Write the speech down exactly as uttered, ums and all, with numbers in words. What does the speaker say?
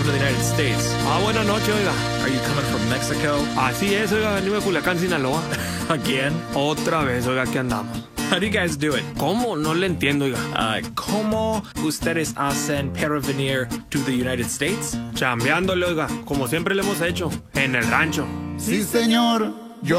the United States. Ah, buenas noches, oiga. Are you coming from Mexico? Así es, oiga, venimos de Culiacán, Sinaloa. Again? Otra vez, oiga, aquí andamos. How do you guys do it? ¿Cómo? No le entiendo, oiga. Uh, ¿Cómo ustedes hacen para venir to the United States? Chambeándole, oiga, como siempre le hemos hecho, en el rancho. Sí, señor.